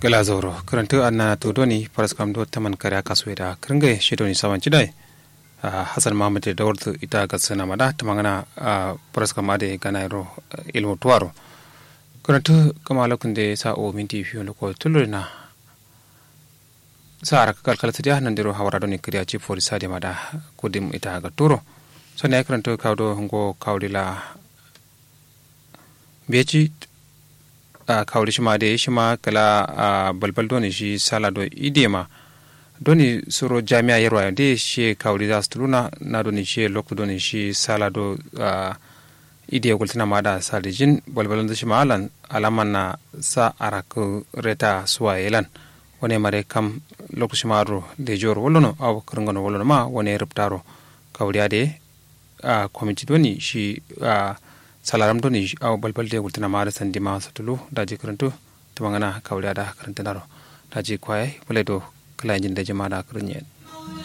gala zoro karantu anna to doni paras kam do taman kare kasu da kringe shedoni sawan chidai hasan mahmud da wartu ita gatsana mada tamangana paras kam ade ganairo ilmu tuaro karantu kamala kunde sa o minti fiyo loko tulurina sa ara kalkal tiya nan diro hawara doni kriya ci for sade mada kudim ita ga turo so ne karantu kawdo ngo kawdila beji kawri shima de shima kala balbal doni shi sala do idema doni soro jami'a yarwa de shi kawri da stuluna na doni shi lokto doni shi sala do ide gultina mada salijin balbalon da shima alan alaman na sa arak reta suwa elan wone mare kam lokto shima ro de jor wolono aw krangono wolono ma wone reptaro kawri ade committee doni shi salaram doni aw balbal de gultina mara sandi ma satulu daji karantu tumangana kawliada karantinaro daji kwaye buledo kala jinde jamaada karunye